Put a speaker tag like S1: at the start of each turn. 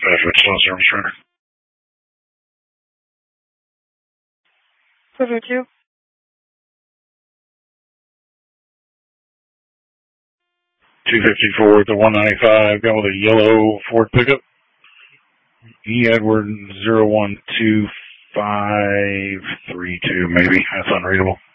S1: Fast Slow Service Runner.
S2: 702.
S1: 254 at the 195, going with a yellow Ford pickup. E. Edward 012532, maybe. That's unreadable.